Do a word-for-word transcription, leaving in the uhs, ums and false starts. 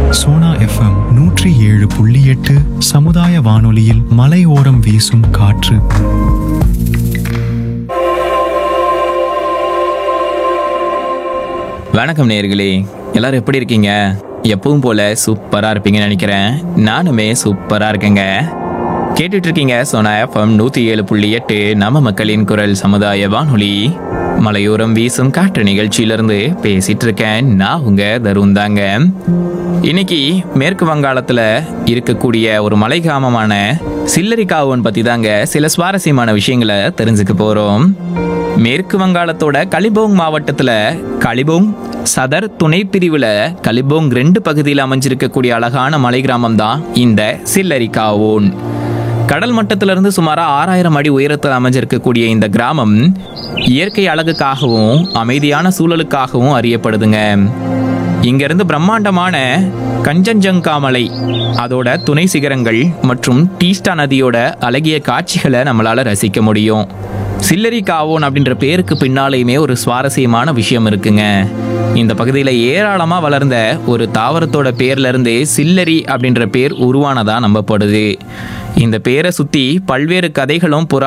Sona FM நூற்றி ஏழு புள்ளி எட்டு சமுதாய வானொலியில் மலையோரம் வீசும் காற்று. வணக்கம் நேயர்களே, எல்லாரும் எப்படி இருக்கீங்க? எப்பவும் போல சூப்பரா இருப்பீங்கன்னு நினைக்கிறேன். நானுமே சூப்பரா இருக்கேங்க. கேட்டுட்டு இருக்கீங்க சோனா எஃப்எம் நூத்தி ஏழு புள்ளி எட்டு நம்ம மக்களின் குரல் சமுதாய வானொலி மலையோரம் வீசும் காற்று நிகழ்ச்சியிலிருந்து பேசிட்டு இருக்கேன். நான் உங்க தருண் தாங்க. இன்னைக்கு மேற்கு வங்காளத்துல இருக்கக்கூடிய ஒரு மலை கிராமமான சில்லரிகாவன் பத்தி தாங்க சில சுவாரஸ்யமான விஷயங்களை தெரிஞ்சுக்க போறோம். மேற்கு வங்காளத்தோட கலிம்போங் மாவட்டத்துல கலிம்போங் சதர் துணை பிரிவுல கலிம்போங் ரெண்டு பகுதியில் அமைஞ்சிருக்கக்கூடிய அழகான மலை கிராமம் தான் இந்த சில்லரிகாவோன். கடல் மட்டத்திலிருந்து சுமார் ஆறாயிரம் அடி உயரத்தில் அமைஞ்சிருக்கக்கூடிய இந்த கிராமம் இயற்கை அழகுக்காகவும் அமைதியான சூழலுக்காகவும் அறியப்படுதுங்க. இங்கிருந்து பிரம்மாண்டமான கஞ்சன்ஜங்கா மலை, அதோட துணை சிகரங்கள் மற்றும் டீஸ்டா நதியோட அழகிய காட்சிகளை நம்மளால ரசிக்க முடியும். சில்லரிகாவோன் அப்படின்ற பேருக்கு பின்னாலேயுமே ஒரு சுவாரஸ்யமான விஷயம் இருக்குங்க. இந்த பகுதியில் ஏராளமாக வளர்ந்த ஒரு தாவரத்தோட பேர்ல இருந்தே சில்லரி அப்படின்ற பேர் உருவானதா நம்பப்படுது. இந்த பேரை சுற்றி பல்வேறு கதைகளும் புறா